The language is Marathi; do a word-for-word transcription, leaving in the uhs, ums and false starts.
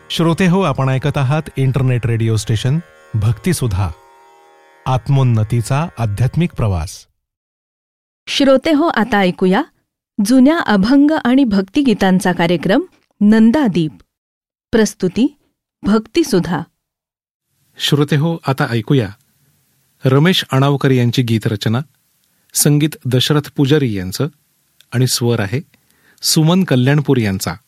श्रोते हो, आपण ऐकत आहात इंटरनेट रेडिओ स्टेशन भक्तिसुधा, आत्मोन्नतीचा आध्यात्मिक प्रवास. श्रोते हो, आता ऐकूया जुन्या अभंग आणि भक्तिगीतांचा कार्यक्रम नंदादीप. प्रस्तुती भक्तिसुधा. श्रोते हो, आता ऐकूया रमेश अणावकर यांची गीतरचना, संगीत दशरथ पुजारी यांचं आणि स्वर आहे सुमन कल्याणपूर यांचा.